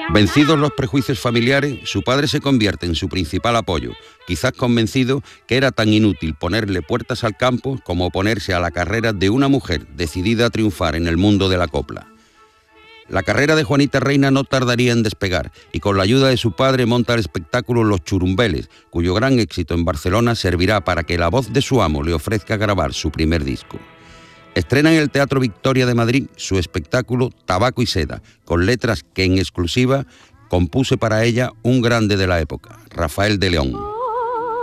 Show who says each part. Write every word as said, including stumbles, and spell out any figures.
Speaker 1: Vencidos los prejuicios familiares, su padre se convierte en su principal apoyo, quizás convencido que era tan inútil ponerle puertas al campo como oponerse a la carrera de una mujer decidida a triunfar en el mundo de la copla. La carrera de Juanita Reina no tardaría en despegar y con la ayuda de su padre monta el espectáculo Los Churumbeles, cuyo gran éxito en Barcelona servirá para que la voz de su amo le ofrezca grabar su primer disco. Estrena en el Teatro Victoria de Madrid su espectáculo Tabaco y Seda, con letras que en exclusiva compuse para ella un grande de la época, Rafael de León.